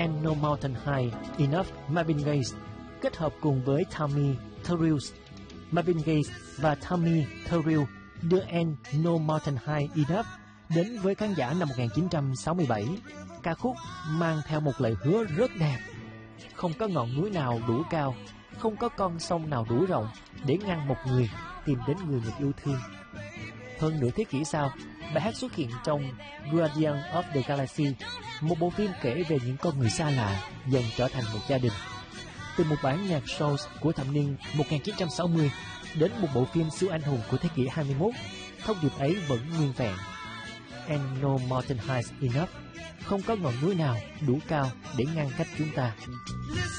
And No Mountain High Enough Marvin Gaye kết hợp cùng với Tammy Terrell. Marvin Gaye và Tammy Terrell đưa And No Mountain High Enough đến với khán giả năm 1967. Ca khúc mang theo một lời hứa rất đẹp. Không có ngọn núi nào đủ cao, không có con sông nào đủ rộng để ngăn một người tìm đến người mình yêu thương. Hơn nửa thế kỷ sau, bài hát xuất hiện trong Guardian of the Galaxy, một bộ phim kể về những con người xa lạ dần trở thành một gia đình. Từ một bản nhạc soul của thập niên 1960 đến một bộ phim siêu anh hùng của thế kỷ 21, thông điệp ấy vẫn nguyên vẹn. And no mountain high enough, không có ngọn núi nào đủ cao để ngăn cách chúng ta.